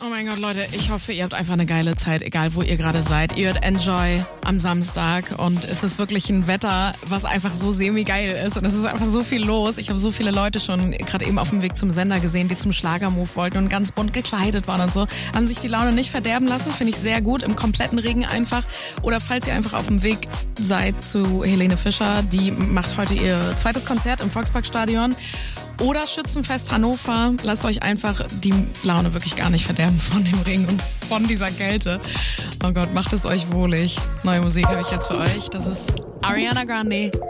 Oh mein Gott, Leute, ich hoffe, ihr habt einfach eine geile Zeit, egal wo ihr gerade seid. Ihr hört Enjoy am Samstag und es ist wirklich ein Wetter, was einfach so semi-geil ist und es ist einfach so viel los. Ich habe so viele Leute schon gerade eben auf dem Weg zum Sender gesehen, die zum Schlagermove wollten und ganz bunt gekleidet waren und so. Haben sich die Laune nicht verderben lassen, finde ich sehr gut, im kompletten Regen einfach. Oder falls ihr einfach auf dem Weg seid zu Helene Fischer, die macht heute ihr zweites Konzert im Volksparkstadion. Oder Schützenfest Hannover. Lasst euch einfach die Laune wirklich gar nicht verderben von dem Regen und von dieser Kälte. Oh Gott, macht es euch wohlig. Neue Musik habe ich jetzt für euch. Das ist Ariana Grande.